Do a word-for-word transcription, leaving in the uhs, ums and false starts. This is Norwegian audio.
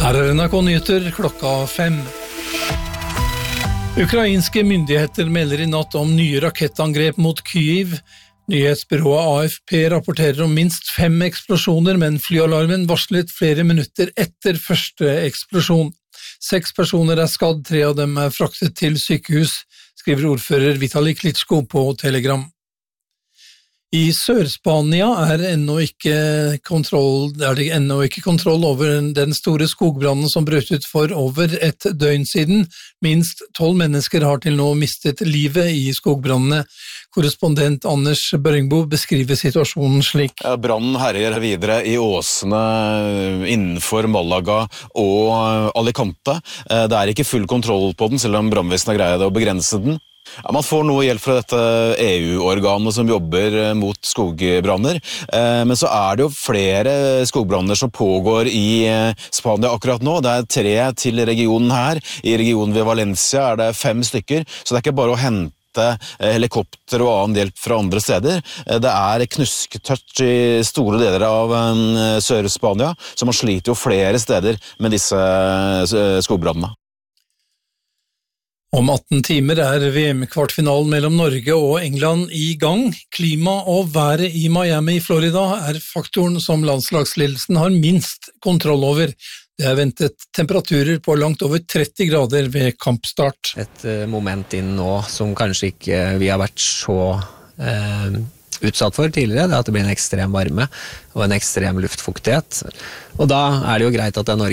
Her er N R K Nyheter klokka fem. Ukrainske myndigheter melder i natt om nye rakettangrep mot Kyiv. Nyhetsbyrået A F P rapporterer om minst fem eksplosjoner, men flyalarmen varslet flere minutter etter første eksplosjon. Seks personer er skadd, tre av dem er fraktet til sykehus, skriver ordfører Vitali Klitschko på Telegram. I Sør-Spania er, ennå ikke kontroll, er det ennå ikke kontroll over den store skogbrannen som brøt ut for over et døgn siden. Minst tolv mennesker har til nå mistet livet i skogbrannene. Korrespondent Anders Børingbo beskriver situasjonen slik. Brannen herjer videre i åsene innenfor Malaga og Alicante. Det er ikke full kontroll på den, selv om brannvesenet har greid å begrense den. Ja, man får noe hjelp fra dette E U-organet som jobber mot skogbranner, men så er det jo flere skogbranner som pågår i Spania akkurat nå. Det er tre til regionen her. I regionen ved Valencia er det fem stykker, så det er ikke bare å hente helikopter og annen hjelp fra andre steder. Det er knusketørt i store deler av Sør-Spania, så man sliter jo flere steder med disse skogbrannene. Om atten timer er V M-kvartfinalen mellom Norge og England i gang. Klima og været i Miami i Florida er faktoren som landslagsledelsen har minst kontroll over. Det er ventet temperaturer på langt over tretti grader ved kampstart. Et moment inn nå som kanskje ikke vi har vært så eh, utsatt for tidligere, det er at det blir en ekstrem varme og en ekstrem luftfuktighet. Og da er det jo greit at det er Norge